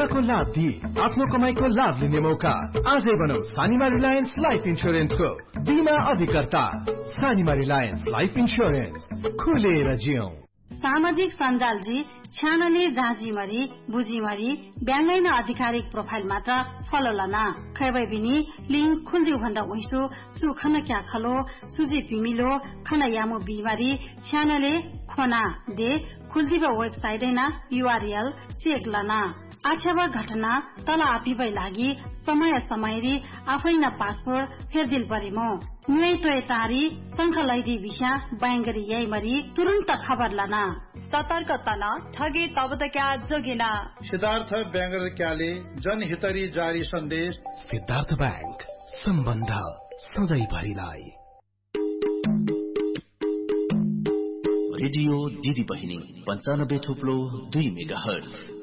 बीमाको लाभ दिई आफ्नो कमाईको लाभ लिने मौका। आजै बनौ सानिमा रिलायन्स लाइफ इन्स्योरेन्सको बीमा अधिकर्ता। सानिमा रिलायन्स लाइफ इन्स्योरेन्स, खुलेर जियौं। सामाजिक सञ्जालजी छ्यानली जाँचीमरी बुझीमरी ब्याङ्गैन आधिकारिक प्रोफाइल मात्र फलो लना खैबै बिनी लिंक खुल्दिउ भन्दा उइसु सुखन क्या खलो सुजी पिमिलो खन यामो बिमारी छ्यानले खोना दे खुल्दिब वेबसाइट ना URL चेक लना। आछ्यावा घटना तल आपिबै लागि समय समयरी आफै न पासपोर्ट फेरदिल परेमो न्युई तोय तारी संख लैदी विषा बैंगरी यही मरी तुरन्त खबर लना। सतर्क तना ठगे तब त क्या जोगिना। सिद्धार्थ ब्याङ्गर क्याले जनहितरी जारी सन्देश। सिद्धार्थ बैंक, सम्बन्ध सधैँभरिलाई। रेडियो दिदी बहिनी 95.2 मेगाहर्ज।